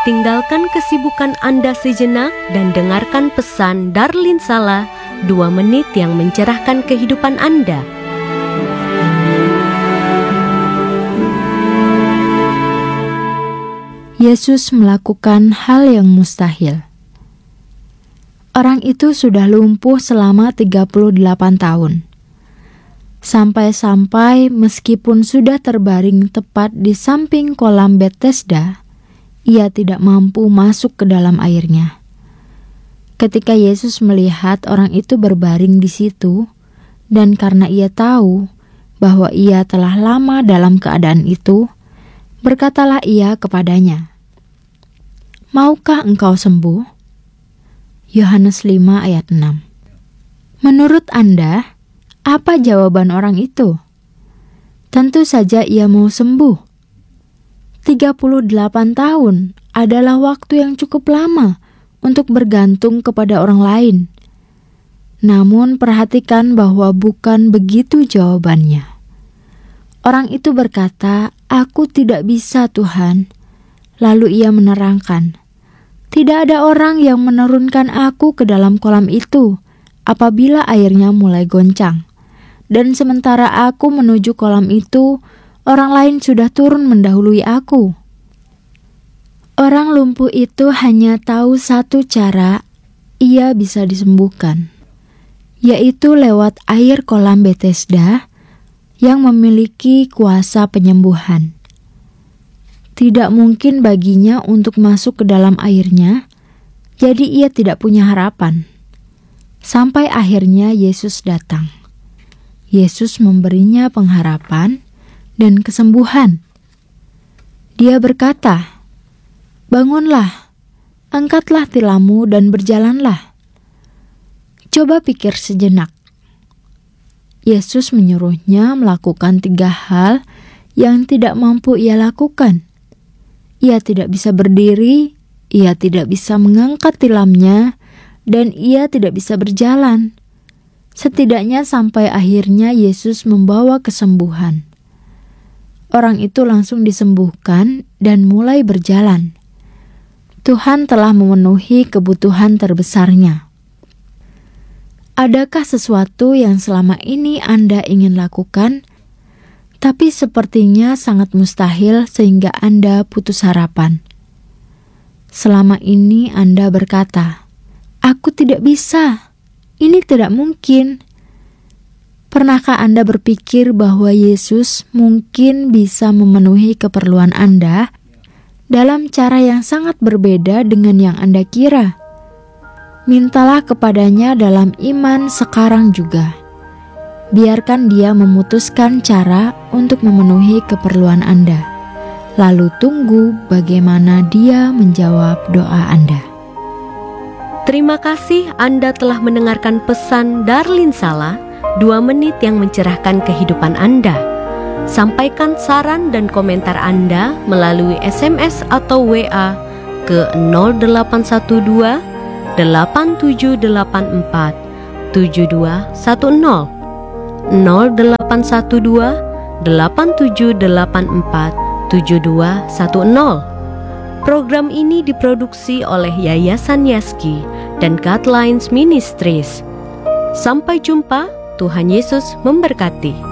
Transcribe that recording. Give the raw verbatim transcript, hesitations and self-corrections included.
tinggalkan kesibukan Anda sejenak dan dengarkan pesan Darlin Sala, dua menit yang mencerahkan kehidupan Anda. Yesus melakukan hal yang mustahil. Orang itu sudah lumpuh selama tiga puluh delapan tahun. Sampai-sampai meskipun sudah terbaring tepat di samping kolam Bethesda, ia tidak mampu masuk ke dalam airnya. Ketika Yesus melihat orang itu berbaring di situ, dan karena ia tahu bahwa ia telah lama dalam keadaan itu, berkatalah ia kepadanya, "Maukah engkau sembuh?" Yohanes lima ayat enam. Menurut Anda, apa jawaban orang itu? Tentu saja ia mau sembuh. tiga puluh delapan tahun adalah waktu yang cukup lama untuk bergantung kepada orang lain. Namun perhatikan bahwa bukan begitu jawabannya. Orang itu berkata, "Aku tidak bisa, Tuhan." Lalu ia menerangkan, "Tidak ada orang yang menurunkan aku ke dalam kolam itu apabila airnya mulai goncang. Dan sementara aku menuju kolam itu, orang lain sudah turun mendahului aku." Orang lumpuh itu hanya tahu satu cara ia bisa disembuhkan, yaitu lewat air kolam Bethesda yang memiliki kuasa penyembuhan. Tidak mungkin baginya untuk masuk ke dalam airnya, jadi ia tidak punya harapan. Sampai akhirnya Yesus datang. Yesus memberinya pengharapan dan kesembuhan. Dia berkata, "Bangunlah, angkatlah tilammu dan berjalanlah." Coba pikir sejenak. Yesus menyuruhnya melakukan tiga hal yang tidak mampu ia lakukan. Ia tidak bisa berdiri, ia tidak bisa mengangkat tilamnya, dan ia tidak bisa berjalan. Setidaknya sampai akhirnya Yesus membawa kesembuhan. Orang itu langsung disembuhkan dan mulai berjalan. Tuhan telah memenuhi kebutuhan terbesarnya. Adakah sesuatu yang selama ini Anda ingin lakukan, tapi sepertinya sangat mustahil sehingga Anda putus harapan? Selama ini Anda berkata, "Aku tidak bisa. Ini tidak mungkin." Pernahkah Anda berpikir bahwa Yesus mungkin bisa memenuhi keperluan Anda dalam cara yang sangat berbeda dengan yang Anda kira? Mintalah kepadanya dalam iman sekarang juga. Biarkan Dia memutuskan cara untuk memenuhi keperluan Anda. Lalu tunggu bagaimana Dia menjawab doa Anda. Terima kasih Anda telah mendengarkan pesan Darlin Sala, dua menit yang mencerahkan kehidupan Anda. Sampaikan saran dan komentar Anda melalui S M S atau W A ke nol delapan satu dua delapan tujuh delapan empat tujuh dua satu nol nol delapan satu dua delapan tujuh delapan empat tujuh dua satu nol. Program ini diproduksi oleh Yayasan Yaski dan Guidelines Ministries. Sampai jumpa, Tuhan Yesus memberkati.